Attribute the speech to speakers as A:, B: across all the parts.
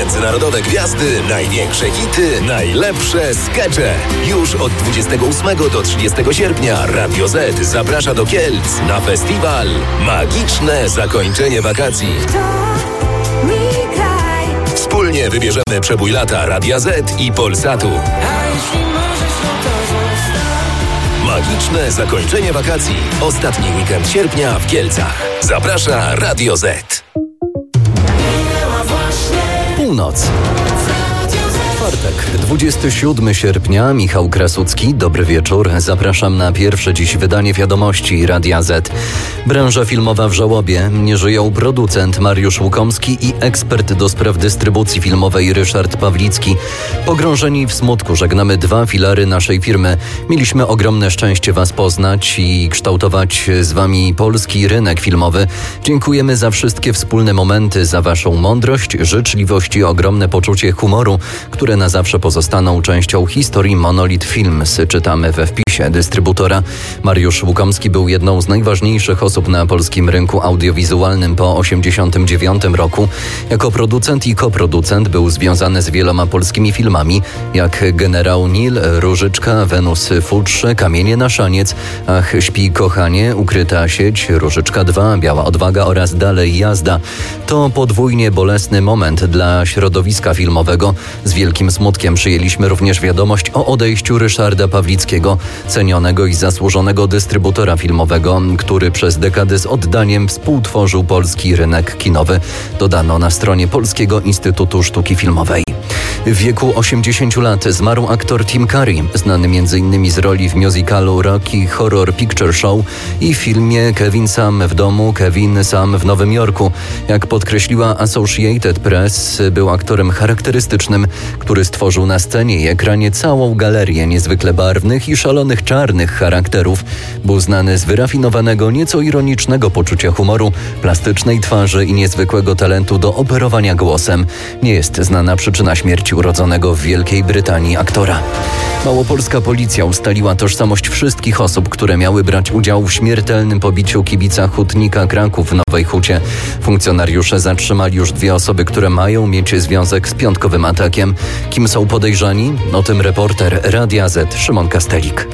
A: Międzynarodowe gwiazdy, największe hity, najlepsze skacze. Już od 28 do 30 sierpnia Radio Z zaprasza do Kielc na festiwal Magiczne zakończenie wakacji. Wspólnie wybierzemy przebój lata Radia Z i Polsatu. Magiczne zakończenie wakacji. Ostatni weekend sierpnia w Kielcach. Zaprasza Radio Z.
B: Północ. Czwartek, 27 sierpnia, Michał Krasucki, dobry wieczór. Zapraszam na pierwsze dziś wydanie wiadomości Radia Z. Branża filmowa w żałobie. Nie żyją producent Mariusz Łukomski i ekspert do spraw dystrybucji filmowej Ryszard Pawlicki. Pogrążeni w smutku żegnamy dwa filary naszej firmy. Mieliśmy ogromne szczęście Was poznać i kształtować z Wami polski rynek filmowy. Dziękujemy za wszystkie wspólne momenty, za Waszą mądrość, życzliwość i ogromne poczucie humoru, które na zawsze pozostaną częścią historii Monolith Films, czytamy we wpisie dystrybutora. Mariusz Łukomski był jedną z najważniejszych osób na polskim rynku audiowizualnym po 1989 roku. Jako producent i koproducent był związany z wieloma polskimi filmami, jak Generał Nil, Różyczka, Wenus Futrze, Kamienie na szaniec, Ach, śpi kochanie, Ukryta sieć, Różyczka 2, Biała odwaga oraz Dalej jazda. To podwójnie bolesny moment dla środowiska filmowego. Z wielkim smutkiem przyjęliśmy również wiadomość o odejściu Ryszarda Pawlickiego, cenionego i zasłużonego dystrybutora filmowego, który przez dekady z oddaniem współtworzył polski rynek kinowy, dodano na stronie Polskiego Instytutu Sztuki Filmowej. W wieku 80 lat zmarł aktor Tim Curry, znany m.in. z roli w musicalu Rocky Horror Picture Show i w filmie Kevin sam w domu, Kevin sam w Nowym Jorku. Jak podkreśliła Associated Press, był aktorem charakterystycznym, który stworzył na scenie i ekranie całą galerię niezwykle barwnych i szalonych czarnych charakterów. Był znany z wyrafinowanego, nieco ironicznego poczucia humoru, plastycznej twarzy i niezwykłego talentu do operowania głosem. Nie jest znana przyczyna śmierci urodzonego w Wielkiej Brytanii aktora. Małopolska policja ustaliła tożsamość wszystkich osób, które miały brać udział w śmiertelnym pobiciu kibica Hutnika Kraków w Nowej Hucie. Funkcjonariusze zatrzymali już 2 osoby, które mają mieć związek z piątkowym atakiem. Kim są podejrzani? O tym reporter Radia Z Szymon Kastelik.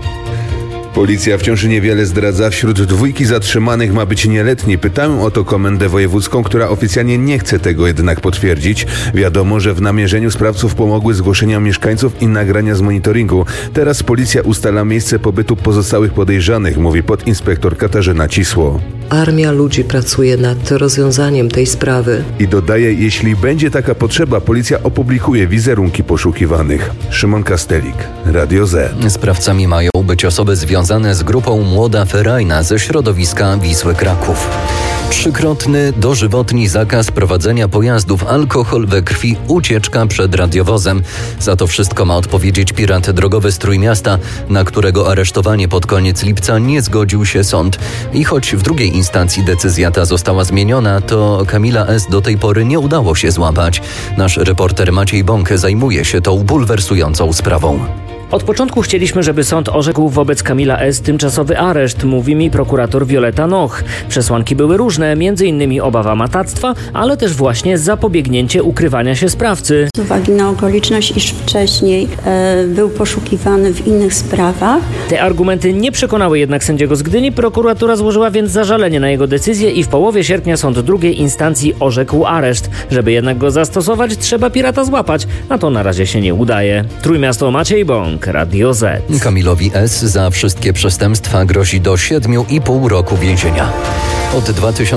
C: Policja wciąż niewiele zdradza. Wśród 2 zatrzymanych ma być nieletni. Pytałem o to komendę wojewódzką, która oficjalnie nie chce tego jednak potwierdzić. Wiadomo, że w namierzeniu sprawców pomogły zgłoszenia mieszkańców i nagrania z monitoringu. Teraz policja ustala miejsce pobytu pozostałych podejrzanych, mówi podinspektor Katarzyna Cisło.
D: Armia ludzi pracuje nad rozwiązaniem tej sprawy.
C: I dodaje, jeśli będzie taka potrzeba, policja opublikuje wizerunki poszukiwanych. Szymon Kastelik, Radio Z.
B: Sprawcami mają być osoby związane z grupą Młoda Ferajna ze środowiska Wisły Kraków. 3-krotny dożywotni zakaz prowadzenia pojazdów, alkohol we krwi, ucieczka przed radiowozem. Za to wszystko ma odpowiedzieć pirat drogowy z Trójmiasta, na którego aresztowanie pod koniec lipca nie zgodził się sąd. I choć w drugiej instancji decyzja ta została zmieniona, to Kamila S. do tej pory nie udało się złapać. Nasz reporter Maciej Bąk zajmuje się tą bulwersującą sprawą.
E: Od początku chcieliśmy, żeby sąd orzekł wobec Kamila S. tymczasowy areszt, mówi mi prokurator Wioleta Noch. Przesłanki były różne, m.in. obawa matactwa, ale też właśnie zapobiegnięcie ukrywania się sprawcy.
F: Z uwagi na okoliczność, iż wcześniej był poszukiwany w innych sprawach.
E: Te argumenty nie przekonały jednak sędziego z Gdyni. Prokuratura złożyła więc zażalenie na jego decyzję i w połowie sierpnia sąd drugiej instancji orzekł areszt. Żeby jednak go zastosować, trzeba pirata złapać, a to na razie się nie udaje. Trójmiasto, Maciej Bąk, Radio Z.
B: Kamilowi S. za wszystkie przestępstwa grozi do 7,5 roku więzienia. Od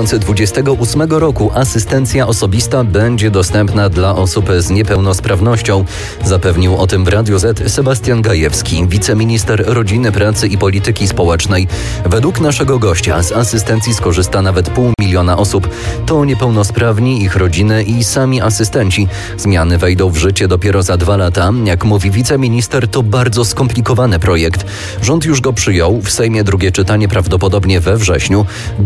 B: 2028 roku asystencja osobista będzie dostępna dla osób z niepełnosprawnością. Zapewnił o tym w Radiu Z Sebastian Gajewski, wiceminister rodziny, pracy i polityki społecznej. Według naszego gościa z asystencji skorzysta nawet 500 000 osób. To niepełnosprawni, ich rodziny i sami asystenci. Zmiany wejdą w życie dopiero za 2 lata. Jak mówi wiceminister, to bardzo skomplikowany projekt. Rząd już go przyjął. W Sejmie drugie czytanie prawdopodobnie we wrześniu. Dowieziemy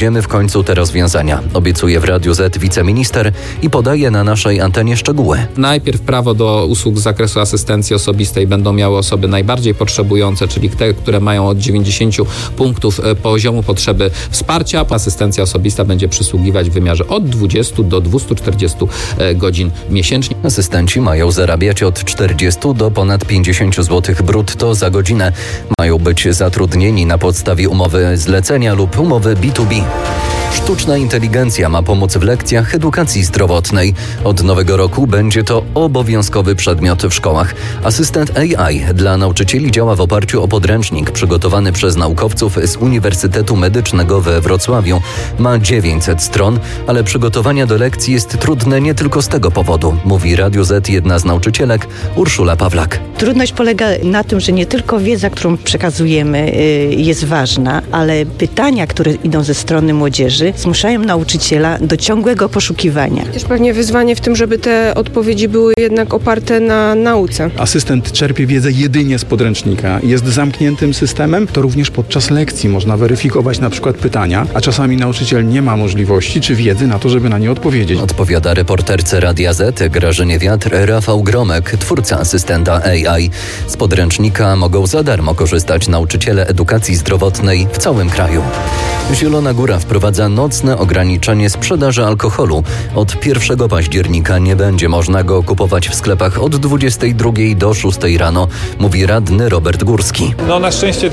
B: znajdziemy w końcu te rozwiązania, obiecuje w Radiu Z wiceminister i podaje na naszej antenie szczegóły.
G: Najpierw prawo do usług z zakresu asystencji osobistej będą miały osoby najbardziej potrzebujące, czyli te, które mają od 90 punktów poziomu potrzeby wsparcia. Asystencja osobista będzie przysługiwać w wymiarze od 20 do 240 godzin miesięcznie.
B: Asystenci mają zarabiać od 40 do ponad 50 zł brutto za godzinę. Mają być zatrudnieni na podstawie umowy zlecenia lub umowy B2B. Sztuczna inteligencja ma pomóc w lekcjach edukacji zdrowotnej. Od nowego roku będzie to obowiązkowy przedmiot w szkołach. Asystent AI dla nauczycieli działa w oparciu o podręcznik przygotowany przez naukowców z Uniwersytetu Medycznego we Wrocławiu. Ma 900 stron, ale przygotowanie do lekcji jest trudne nie tylko z tego powodu, mówi Radiu Z jedna z nauczycielek, Urszula Pawlak.
H: Trudność polega na tym, że nie tylko wiedza, którą przekazujemy, jest ważna, ale pytania, które idą ze strony młodzieży, zmuszają nauczyciela do ciągłego poszukiwania.
I: Też pewnie wyzwanie w tym, żeby te odpowiedzi były jednak oparte na nauce.
J: Asystent czerpie wiedzę jedynie z podręcznika. Jest zamkniętym systemem, to również podczas lekcji można weryfikować na przykład pytania, a czasami nauczyciel nie ma możliwości czy wiedzy na to, żeby na nie odpowiedzieć.
B: Odpowiada reporterce Radia Z Grażynie Wiatr Rafał Gromek, twórca asystenta AI. Z podręcznika mogą za darmo korzystać nauczyciele edukacji zdrowotnej w całym kraju. Zielona Góra wprowadza nocne ograniczenie sprzedaży alkoholu. Od 1 października nie będzie można go kupować w sklepach od 22 do 6 rano, mówi radny Robert Górski.
K: Na szczęście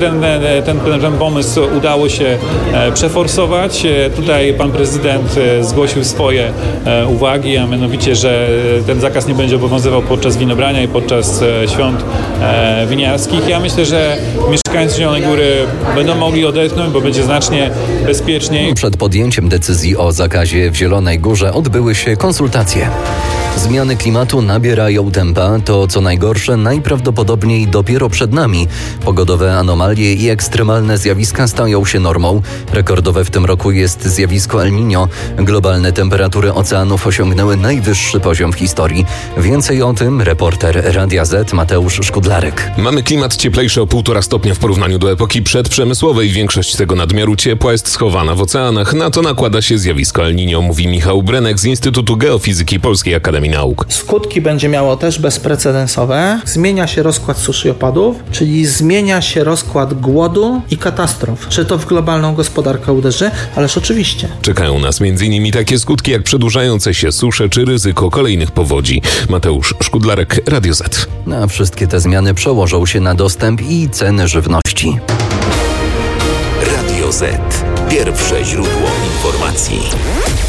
K: ten pomysł udało się przeforsować. Tutaj pan prezydent zgłosił swoje uwagi, a mianowicie, że ten zakaz nie będzie obowiązywał podczas winobrania i podczas świąt winiarskich. Ja myślę, że mieszkańcy Zielonej Góry będą mogli odetchnąć, bo będzie znacznie bezpieczniej.
B: Przed podjęciem decyzji o zakazie w Zielonej Górze odbyły się konsultacje. Zmiany klimatu nabierają tempa. To, co najgorsze, najprawdopodobniej dopiero przed nami. Pogodowe anomalie i ekstremalne zjawiska stają się normą. Rekordowe w tym roku jest zjawisko El Niño. Globalne temperatury oceanów osiągnęły najwyższy poziom w historii. Więcej o tym reporter Radia Z Mateusz Szkudlarek.
L: Mamy klimat cieplejszy o 1,5 stopnia w porównaniu do epoki przedprzemysłowej. Większość tego nadmiaru ciepła jest schowana w oceanach. Na to nakłada się zjawisko El Niño, mówi Michał Brenek z Instytutu Geofizyki Polskiej Akademii Nauk.
M: Skutki będzie miało też bezprecedensowe. Zmienia się rozkład suszy i opadów, czyli zmienia się rozkład głodu i katastrof. Czy to w globalną gospodarkę uderzy? Ależ oczywiście.
L: Czekają nas m.in. takie skutki jak przedłużające się susze czy ryzyko kolejnych powodzi. Mateusz Szkudlarek, Radio Z.
B: A wszystkie te zmiany przełożą się na dostęp i ceny żywności.
A: Radio Z. Pierwsze źródło informacji.